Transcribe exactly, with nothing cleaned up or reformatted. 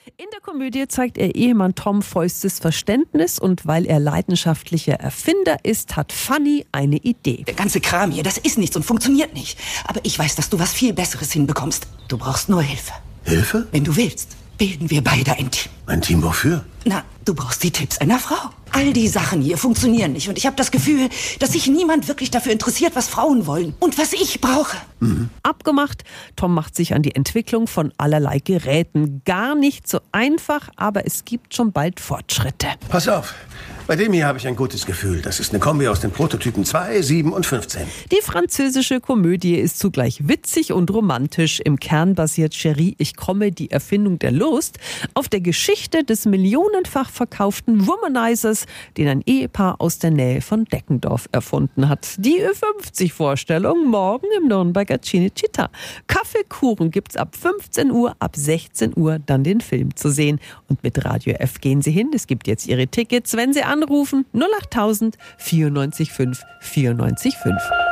In der Komödie zeigt ihr Ehemann Tom vollstes Verständnis und weil er leidenschaftlicher Erfinder ist, hat Fanny eine Idee. Der ganze Kram hier, das ist nichts und funktioniert nicht. Aber ich weiß, dass du was viel Besseres hinbekommst. Du brauchst nur Hilfe. Hilfe? Wenn du willst, bilden wir beide ein Team. Ein Team wofür? Na, du brauchst die Tipps einer Frau. All die Sachen hier funktionieren nicht und ich habe das Gefühl, dass sich niemand wirklich dafür interessiert, was Frauen wollen und was ich brauche. Mhm. Abgemacht, Tom macht sich an die Entwicklung von allerlei Geräten. Gar nicht so einfach, aber es gibt schon bald Fortschritte. Pass auf, bei dem hier habe ich ein gutes Gefühl. Das ist eine Kombi aus den Prototypen zwei, sieben und fünfzehn. Die französische Komödie ist zugleich witzig und romantisch. Im Kern basiert Chérie, ich komme, die Erfindung der Lust, auf der Geschichte des millionenfach verkauften Womanizers, den ein Ehepaar aus der Nähe von Deckendorf erfunden hat. Die Ü fünfzig Vorstellung morgen im Nürnberger Cinecittà. Kaffeekuchen gibt's ab fünfzehn Uhr, ab sechzehn Uhr dann den Film zu sehen. Und mit Radio F gehen Sie hin. Es gibt jetzt Ihre Tickets, wenn Sie anrufen null acht tausend vierundneunzig fünf vierundneunzig fünf.